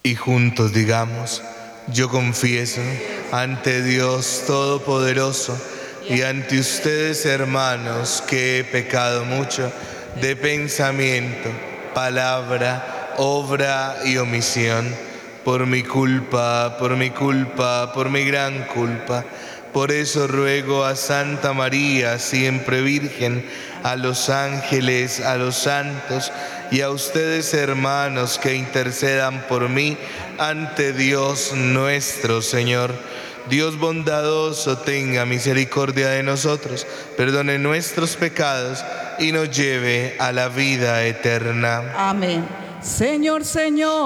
Y juntos digamos: yo confieso ante Dios Todopoderoso y ante ustedes, hermanos, que he pecado mucho de pensamiento, palabra, obra y omisión, por mi culpa, por mi gran culpa. Por eso ruego a Santa María, siempre Virgen, a los ángeles, a los santos y a ustedes, hermanos, que intercedan por mí ante Dios nuestro Señor. Dios bondadoso tenga misericordia de nosotros, perdone nuestros pecados y nos lleve a la vida eterna. Amén. Señor, Señor.